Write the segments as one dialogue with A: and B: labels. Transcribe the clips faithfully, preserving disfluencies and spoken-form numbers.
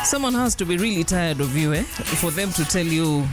A: Someone has to be really tired of you, eh? For them to tell you,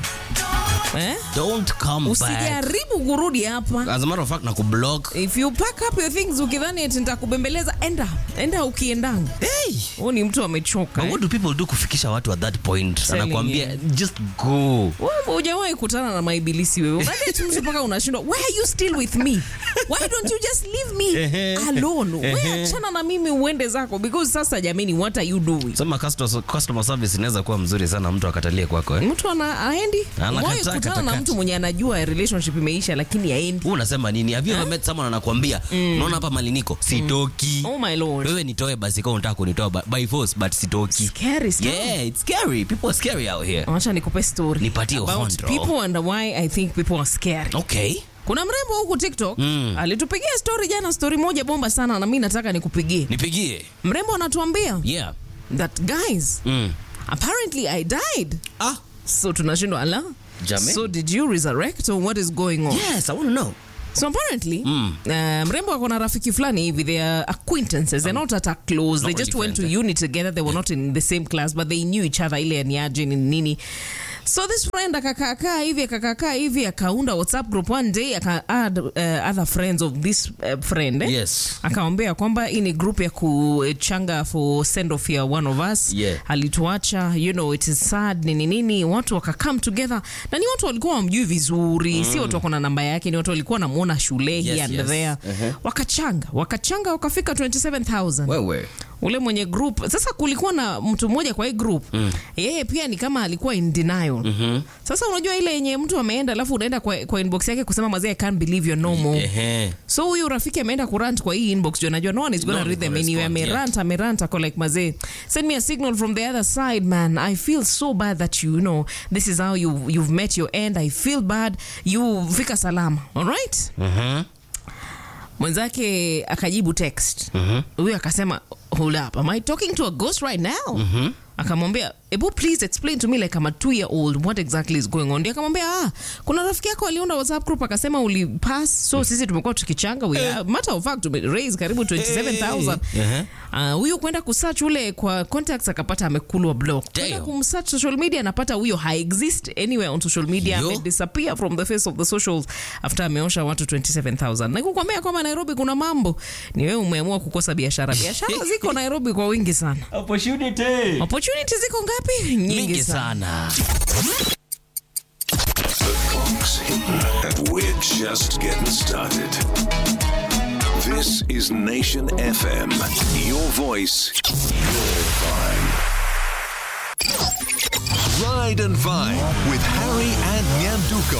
A: eh?
B: Don't come back.
A: Usijaribu kurudi hapa.
B: As a matter of fact, na kublock.
A: If you pack up your things ukidhani eti nitakubembeleza, enda. Enda ukiendanga.
B: Hey!
A: Huo ni mtu amechoka.
B: But
A: eh?
B: what do people do kufikisha watu at that point?
A: Telling
B: Anakuambia, just go.
A: Wewe hujawahi kutana na maibilisi wewe. Unadate mtu mpaka unashindwa, why are you still with me? Why don't you just leave me alone? Wewe achana na mimi uende zako, because sasa jamani, what are you doing?
B: Sema customer, customer service inaweza kuwa mzuri sana mtu akatalie kwako, eh?
A: Mtu ana aendi. Wewe kutana na mtu mwenye anajua relationship imeisha lakini aendi.
B: Wewe unasema nini? Have you ever met someone anakuambia, unaona hapa mali niko, sitoki.
A: Oh my lord.
B: Wewe nitoe basi kwa unataka kunitoa by force but sitoki.
A: Scary stuff.
B: Yeah, it's scary. People are scary out here.
A: Acha nikupe story.
B: Nipatie
A: About people and why I think people are scary.
B: Okay.
A: Kuna mrembo huku TikTok
B: mm.
A: alitupigia story jana, story moja bomba sana, na mimi nataka nikupigie.
B: Nipigie.
A: Mrembo anatuambia
B: yeah
A: that guys mm. apparently I died.
B: Ah,
A: so tunashindwa ala.
B: Jamani.
A: So did you resurrect or what is going on?
B: Yes, I want to know.
A: So apparently
B: mm.
A: uh, mrembo akona rafiki fulani hivi, they are acquaintances, they're not at close, they just really went friends, to uni together, they were not in the same class but they knew each other, ile ni aje ni nini. So this friend akakakaa hivi akakakaa hivi akaunda WhatsApp group one day, aka add uh, other friends of this uh, friend, eh?
B: Yes.
A: Akaambia kwamba hii ni group ya kuchanga for send off ya one of us.
B: Yeah.
A: Alituacha, you know, it is sad nini nini, watu waka come together, na ni watu walikuwa wamjui vizuri, mm. si watu wako na namba yake, ni watu walikuwa namuona shule yes, here and yes. there. Uh-huh. Wakachanga, wakachanga wakafika twenty-seven thousand.
B: Wewe.
A: Ule mwenye group, sasa kulikuwa na mtu mmoja kwa hii group. Mm. Yeye pia ni kama alikuwa in denial. Mm-hmm. Sasa unajua ile yenye mtu ameenda alafu unaenda kwa, kwa inbox yake kusema mazee I can't believe you're normal. Yeah. So huyu rafiki ameenda kurant kwa hii inbox, unajua no one is going to no, read them anyway. Amerant, amerant ako like mazee, send me a signal from the other side man. I feel so bad that you, you know, this is how you you've met your end. I feel bad. You fika salama. All right?
B: Mhm.
A: Mwenzake akajibu text. Mhm. Huyu akasema hold up, am I talking to a ghost right now? Mhm. Akamwambia, "Ebu please explain to me like I'm a two year old what exactly is going on." Ndio akamwambia, "Ah, kuna rafiki yako aliunda WhatsApp group akasema uli pass, so sisi tumekuwa tukichanga, we uh, matter of fact tume raise karibu twenty-seven thousand." Uh-huh. Uh, huyo kwenda kusearch ule kwa contacts akapata amekulwa block. Kwenda kumsearch social media anapata huyo ha exist anywhere on social media, ame disappear from the face of the socials after ameosha watu twenty-seven thousand. Na kukwambia kwamba Nairobi kuna mambo, ni wewe umeamua kukosa biashara. Biashara ziko Nairobi kwa wingi sana.
B: Opportunity.
A: Opportunity ziko ngapi? Nyingi sana.
C: The clock's hitting and we're just getting started. This is Nation F M. Your voice, your vibe. Ride and Vibe with Harry and Nyanduko.